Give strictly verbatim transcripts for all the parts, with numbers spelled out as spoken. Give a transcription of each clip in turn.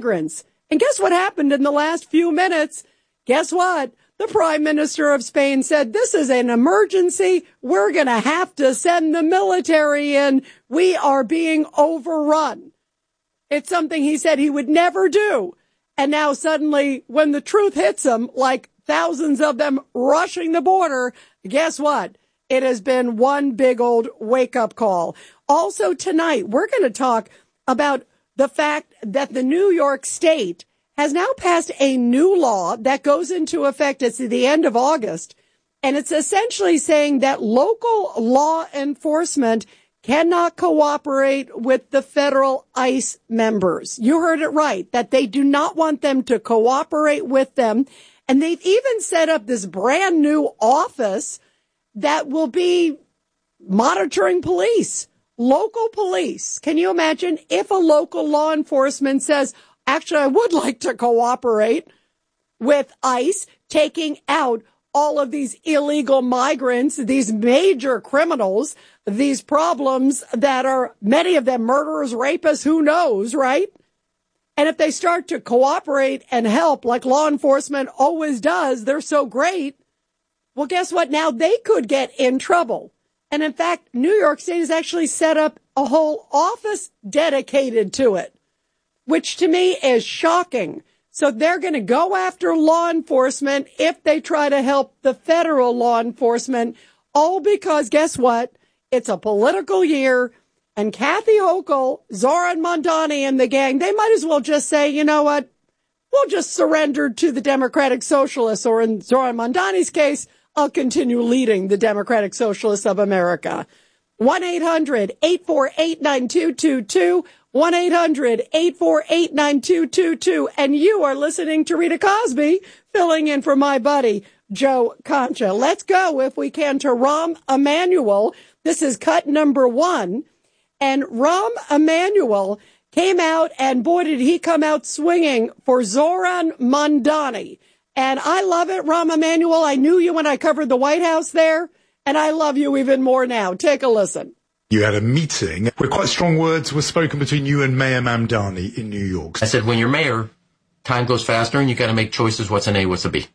migrants. And guess what happened in the last few minutes? Guess what? The Prime Minister of Spain said, this is an emergency. We're going to have to send the military in. We are being overrun. It's something he said he would never do. And now suddenly, when the truth hits him, like thousands of them rushing the border, guess what? It has been one big old wake-up call. Also tonight, we're going to talk about the fact that the New York State has now passed a new law that goes into effect at the end of August. And it's essentially saying that local law enforcement cannot cooperate with the federal ICE members. You heard it right, that they do not want them to cooperate with them. And they've even set up this brand new office that will be monitoring police, local police. Can you imagine if a local law enforcement says, actually, I would like to cooperate with ICE, taking out all of these illegal migrants, these major criminals, these problems that are many of them murderers, rapists, who knows, right? And if they start to cooperate and help like law enforcement always does, they're so great. Well, guess what? Now they could get in trouble. And in fact, New York State has actually set up a whole office dedicated to it, which to me is shocking. So they're going to go after law enforcement if they try to help the federal law enforcement, all because, guess what? It's a political year, and Kathy Hochul, Zoran Mondani, and the gang, they might as well just say, you know what? We'll just surrender to the Democratic Socialists, or in Zoran Mondani's case, I'll continue leading the Democratic Socialists of America. one eight hundred eight four eight nine two two two. one eight hundred eight four eight nine two two two. And you are listening to Rita Cosby, filling in for my buddy, Joe Concha. Let's go, if we can, to Rahm Emanuel. This is cut number one. And Rahm Emanuel came out, and boy, did he come out swinging for Zoran Mondani. And I love it, Rahm Emanuel. I knew you when I covered the White House there, and I love you even more now. Take a listen. You had a meeting where quite strong words were spoken between you and Mayor Mamdani in New York. I said, when you're mayor, time goes faster and you got to make choices. What's an A, what's a B?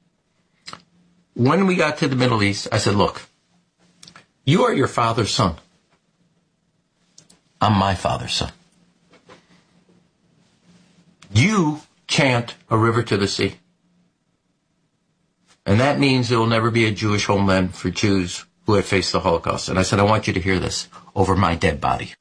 When we got to the Middle East, I said, look, you are your father's son. I'm my father's son. You chant a river to the sea. And that means there will never be a Jewish homeland for Jews who have faced the Holocaust. And I said, I want you to hear this over my dead body.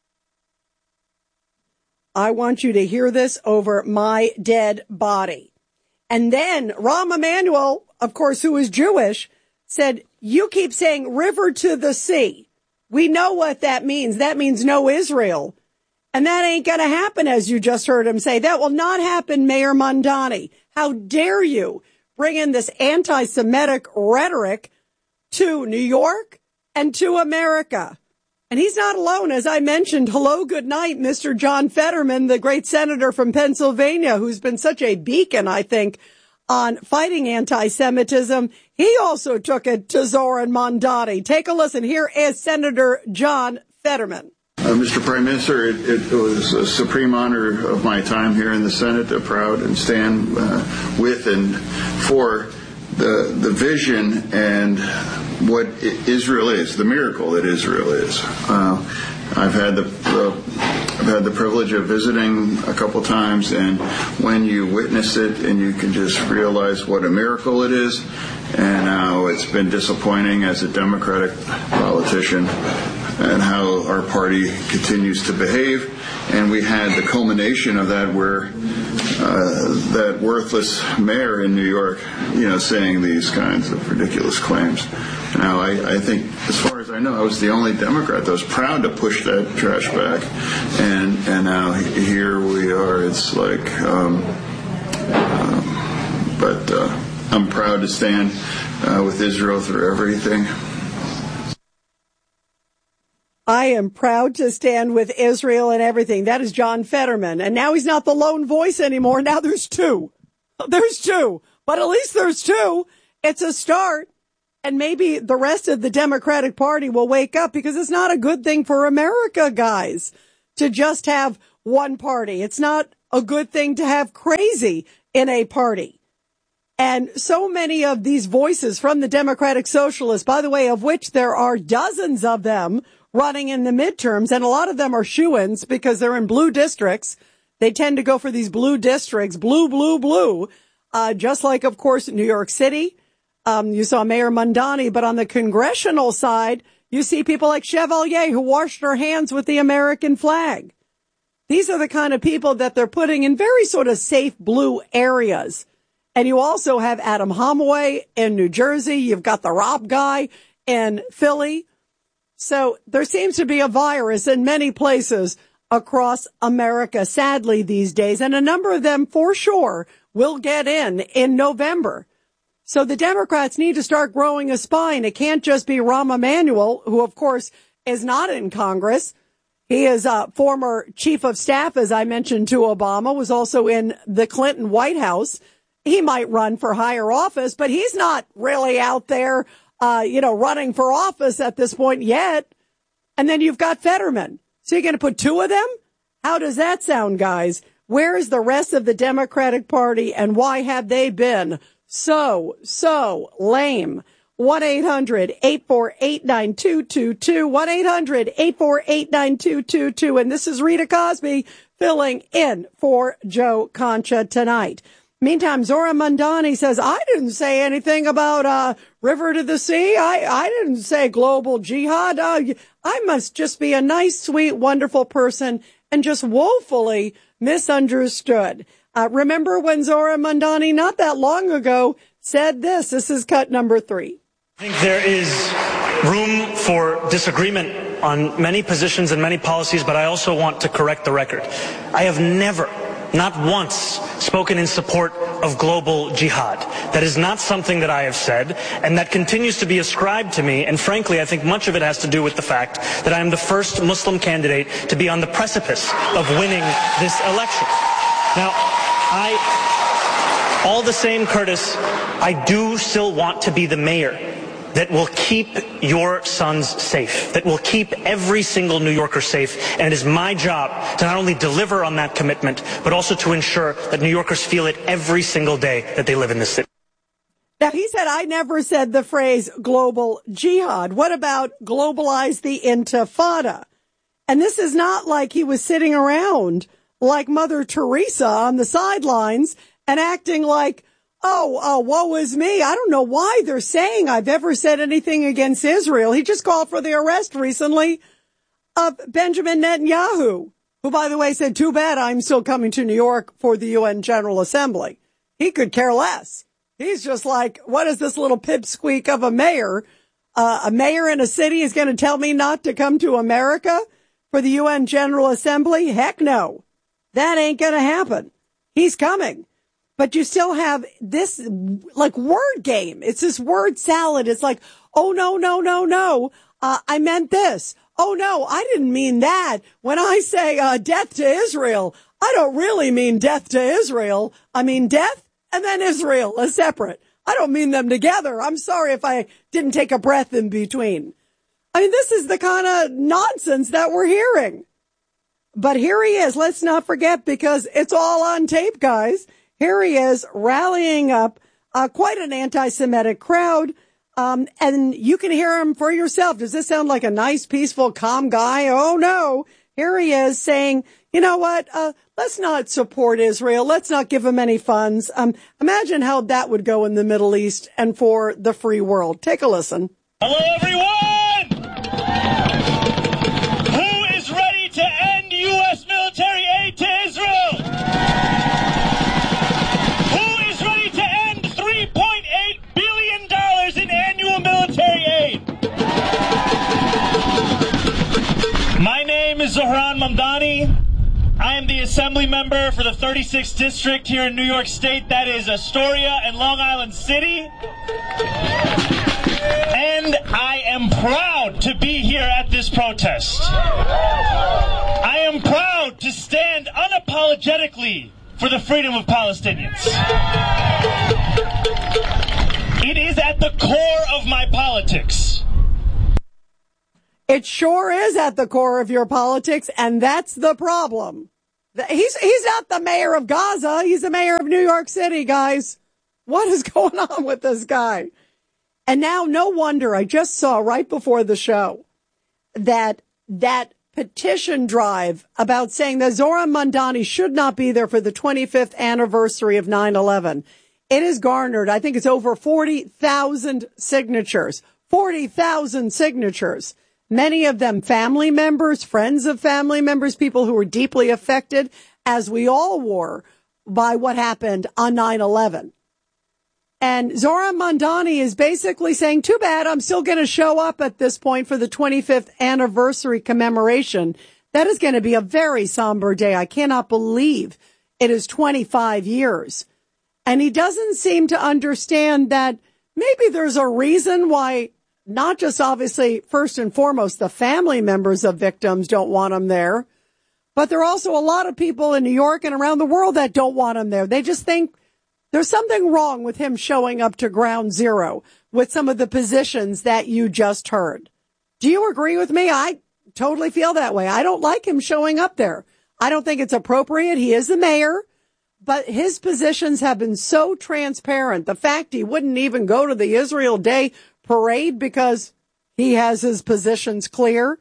I want you to hear this over my dead body. And then Rahm Emanuel, of course, who is Jewish, said, you keep saying river to the sea. We know what that means. That means no Israel. And that ain't going to happen, as you just heard him say. That will not happen, Mayor Mondani. How dare you bring in this anti-Semitic rhetoric to New York and to America. And he's not alone. As I mentioned, hello, good night, Mister John Fetterman, the great senator from Pennsylvania, who's been such a beacon, I think, on fighting anti-Semitism. He also took it to Zoran Mondani. Take a listen. Here is Senator John Fetterman. Uh, Mister Prime Minister, it, it was a supreme honor of my time here in the Senate to proud and stand uh, with and for the the vision and what Israel is, the miracle that Israel is. Uh, I've had the, the I've had the privilege of visiting a couple times, and when you witness it and you can just realize what a miracle it is, and how it's been disappointing as a Democratic politician, and how our party continues to behave. And we had the culmination of that where uh, that worthless mayor in New York, you know, saying these kinds of ridiculous claims. Now, I, I think, as far as I know, I was the only Democrat that was proud to push that trash back. And and now here we are. It's like, um, um, but uh, I'm proud to stand uh, with Israel through everything. I am proud to stand with Israel and everything. That is John Fetterman. And now he's not the lone voice anymore. Now there's two. There's two. But at least there's two. It's a start. And maybe the rest of the Democratic Party will wake up, because it's not a good thing for America, guys, to just have one party. It's not a good thing to have crazy in a party. And so many of these voices from the Democratic Socialists, by the way, of which there are dozens of them running in the midterms, and a lot of them are shoo-ins because they're in blue districts. They tend to go for these blue districts, blue, blue, blue, uh, just like, of course, New York City. Um, you saw Mayor Mamdani, but on the congressional side, you see people like Chevalier who washed her hands with the American flag. These are the kind of people that they're putting in very sort of safe blue areas. And you also have Adam Holloway in New Jersey. You've got the Rob guy in Philly. So there seems to be a virus in many places across America, sadly, these days. And a number of them, for sure, will get in in November. So the Democrats need to start growing a spine. It can't just be Rahm Emanuel, who, of course, is not in Congress. He is a former chief of staff, as I mentioned, to Obama, was also in the Clinton White House. He might run for higher office, but he's not really out there, uh, you know, running for office at this point yet. And then you've got Fetterman. So you're going to put two of them? How does that sound, guys? Where is the rest of the Democratic Party, and why have they been so, so lame? one eight hundred eight four eight nine two two two, one eight hundred eight four eight nine two two two. And this is Rita Cosby filling in for Joe Concha tonight. Meantime, Zohran Mamdani says, I didn't say anything about uh River to the Sea. I, I didn't say global jihad. Uh, I must just be a nice, sweet, wonderful person and just woefully misunderstood. Uh, remember when Zohran Mamdani, not that long ago, said this? This is cut number three. I think there is room for disagreement on many positions and many policies, but I also want to correct the record. I have never, not once, spoken in support of global jihad. That is not something that I have said, and that continues to be ascribed to me, and frankly, I think much of it has to do with the fact that I am the first Muslim candidate to be on the precipice of winning this election. Now, I, all the same, Curtis, I do still want to be the mayor that will keep your sons safe, that will keep every single New Yorker safe. And it is my job to not only deliver on that commitment, but also to ensure that New Yorkers feel it every single day that they live in this city. Now, he said, I never said the phrase global jihad. What about globalize the intifada? And this is not like he was sitting around like Mother Teresa on the sidelines and acting like, oh, uh, woe is me. I don't know why they're saying I've ever said anything against Israel. He just called for the arrest recently of Benjamin Netanyahu, who, by the way, said, too bad I'm still coming to New York for the U N General Assembly. He could care less. He's just like, what is this little pipsqueak of a mayor? Uh, a mayor in a city is going to tell me not to come to America for the U N General Assembly? Heck no. That ain't going to happen. He's coming. But you still have this, like, word game. It's this word salad. It's like, oh, no, no, no, no. Uh, I meant this. Oh, no, I didn't mean that. When I say uh, death to Israel, I don't really mean death to Israel. I mean death and then Israel as separate. I don't mean them together. I'm sorry if I didn't take a breath in between. I mean, this is the kind of nonsense that we're hearing. But here he is. Let's not forget, because it's all on tape, guys. Here he is rallying up uh, quite an anti-Semitic crowd. Um, and you can hear him for yourself. Does this sound like a nice, peaceful, calm guy? Oh, no. Here he is saying, you know what? Uh, let's not support Israel. Let's not give them any funds. Um, imagine how that would go in the Middle East and for the free world. Take a listen. Hello, everyone. Who is ready to end U S military aid to Israel? My name is Zohran Mamdani. I am the assembly member for the thirty-sixth district here in New York State. That is Astoria and Long Island City. And I am proud to be here at this protest. I am proud to stand unapologetically for the freedom of Palestinians. It is at the core of my politics. It sure is at the core of your politics, and that's the problem. He's he's not the mayor of Gaza. He's the mayor of New York City, guys. What is going on with this guy? And now, no wonder, I just saw right before the show that that petition drive about saying that Zohran Mamdani should not be there for the twenty-fifth anniversary of nine eleven. It has garnered, I think it's over forty thousand signatures. forty thousand signatures. Many of them family members, friends of family members, people who were deeply affected, as we all were, by what happened on nine eleven. And Zohran Mamdani is basically saying, too bad, I'm still going to show up at this point for the twenty-fifth anniversary commemoration. That is going to be a very somber day. I cannot believe it is twenty-five years. And he doesn't seem to understand that maybe there's a reason why not just obviously, first and foremost, the family members of victims don't want him there, but there are also a lot of people in New York and around the world that don't want him there. They just think there's something wrong with him showing up to ground zero with some of the positions that you just heard. Do you agree with me? I totally feel that way. I don't like him showing up there. I don't think it's appropriate. He is the mayor, but his positions have been so transparent. The fact he wouldn't even go to the Israel Day parade because he has his positions clear.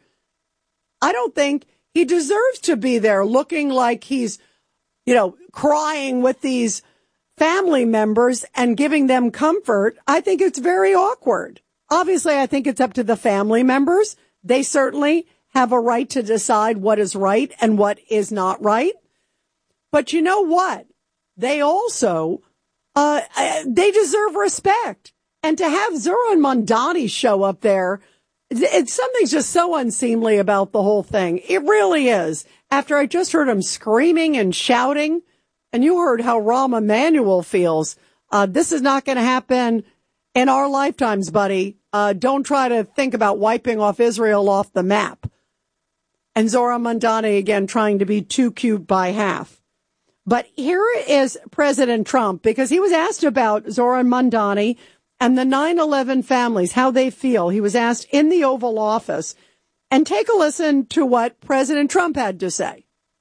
I don't think he deserves to be there looking like he's, you know, crying with these family members and giving them comfort. I think it's very awkward. Obviously, I think it's up to the family members. They certainly have a right to decide what is right and what is not right. But you know what? They also, uh, they deserve respect. And to have Zohran Mamdani show up there, it's something's just so unseemly about the whole thing. It really is. After I just heard him screaming and shouting, and you heard how Rahm Emanuel feels, uh, this is not going to happen in our lifetimes, buddy. Uh, don't try to think about wiping off Israel off the map. And Zohran Mamdani, again, trying to be too cute by half. But here is President Trump, because he was asked about Zohran Mamdani and the nine eleven families, how they feel. He was asked in the Oval Office. And take a listen to what President Trump had to say.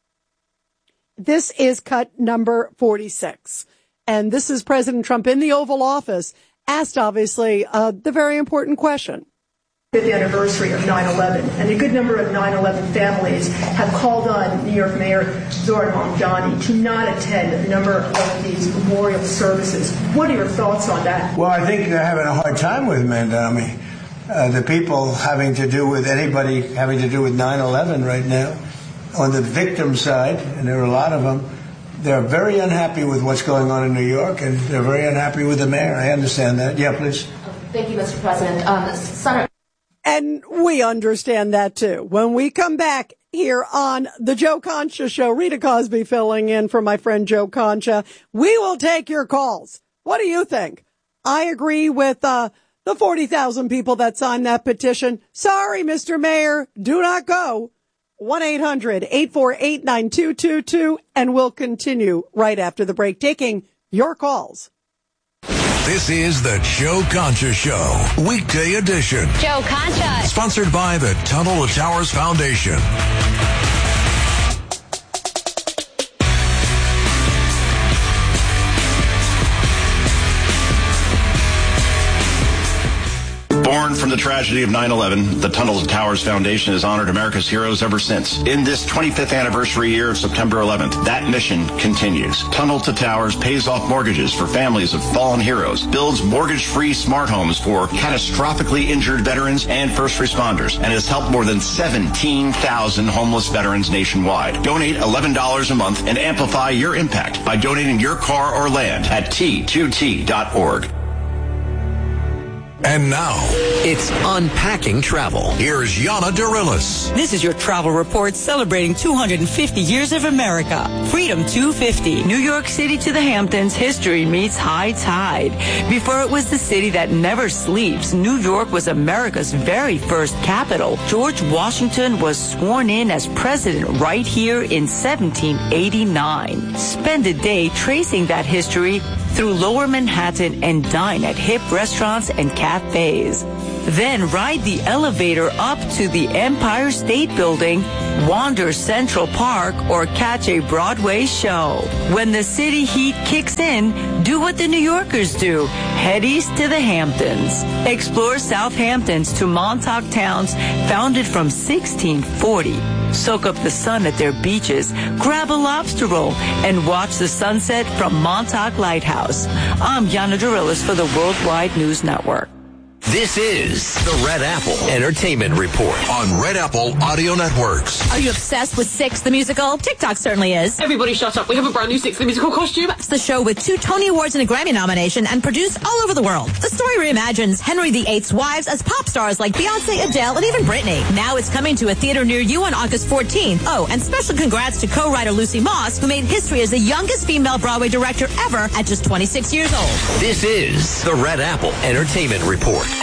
This is cut number forty-six. And this is President Trump in the Oval Office, asked, obviously, uh, the very important question. fiftieth anniversary of nine eleven, and a good number of nine eleven families have called on New York Mayor Zohran Mamdani to not attend a number of these memorial services. What are your thoughts on that? Well, I think they're having a hard time with Mamdani. Uh, the people having to do with anybody having to do with nine eleven right now, on the victim side, and there are a lot of them, they're very unhappy with what's going on in New York, and they're very unhappy with the mayor. I understand that. Yeah, please. Thank you, Mister President. Um, Senator. And we understand that, too. When we come back here on the Joe Concha Show, Rita Cosby filling in for my friend Joe Concha, we will take your calls. What do you think? I agree with uh, the forty thousand people that signed that petition. Sorry, Mister Mayor, do not go. one eight hundred eight four eight nine two two two, and we'll continue right after the break, taking your calls. This is the Joe Concha Show, weekday edition. Joe Concha. Sponsored by the Tunnel to Towers Foundation. Born from the tragedy of nine eleven, the Tunnel to Towers Foundation has honored America's heroes ever since. In this twenty-fifth anniversary year of September eleventh, that mission continues. Tunnel to Towers pays off mortgages for families of fallen heroes, builds mortgage-free smart homes for catastrophically injured veterans and first responders, and has helped more than seventeen thousand homeless veterans nationwide. Donate eleven dollars a month and amplify your impact by donating your car or land at T two T dot org. And now, it's Unpacking Travel. Here's Yana Darilis. This is your travel report celebrating two hundred fifty years of America. Freedom two fifty. New York City to the Hamptons, history meets high tide. Before it was the city that never sleeps, New York was America's very first capital. George Washington was sworn in as president right here in seventeen eighty-nine. Spend a day tracing that history through Lower Manhattan and dine at hip restaurants and cafes. Then ride the elevator up to the Empire State Building wander Central Park, or catch a Broadway show. When the city heat kicks in, do what the New Yorkers do. Head east to the Hamptons. Explore Southampton's two Montauk towns founded from sixteen forty. Soak up the sun at their beaches, grab a lobster roll, and watch the sunset from Montauk Lighthouse. I'm Yana Dorillis for the Worldwide News Network. This is the Red Apple Entertainment Report on Red Apple Audio Networks. Are you obsessed with Six the Musical? TikTok certainly is. Everybody shut up. We have a brand new Six the Musical costume. It's the show with two Tony Awards and a Grammy nomination and produced all over the world. The story reimagines Henry the Eighth's wives as pop stars like Beyonce, Adele, and even Britney. Now it's coming to a theater near you on August fourteenth. Oh, and special congrats to co-writer Lucy Moss, who made history as the youngest female Broadway director ever at just twenty-six years old. This is the Red Apple Entertainment Report